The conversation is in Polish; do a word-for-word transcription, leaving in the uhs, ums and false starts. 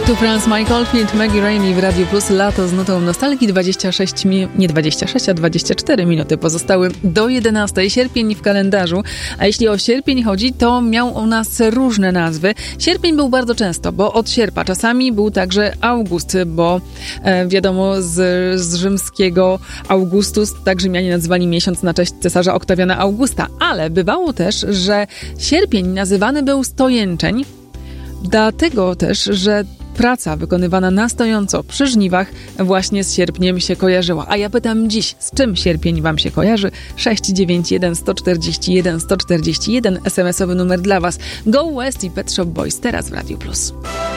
Tu Franz Michaelfield, Maggie Rainey w Radiu Plus, lato z nutą nostalgii. dwadzieścia sześć, mi- nie dwadzieścia sześć, a dwadzieścia cztery minuty pozostały do jedenastej. Sierpień w kalendarzu, a jeśli o sierpień chodzi, to miał u nas różne nazwy. Sierpień był bardzo często, bo od sierpa. Czasami był także August, bo e, wiadomo z, z rzymskiego Augustus, tak Rzymianie nazywali miesiąc na cześć cesarza Oktawiana Augusta. Ale bywało też, że sierpień nazywany był stojęczeń, dlatego też, że praca wykonywana na stojąco przy żniwach właśnie z sierpniem się kojarzyła. A ja pytam dziś, z czym sierpień wam się kojarzy? sześć dziewięć jeden, sto czterdzieści jeden, sto czterdzieści jeden, es em esowy numer dla was. Go West i Pet Shop Boys teraz w Radiu Plus.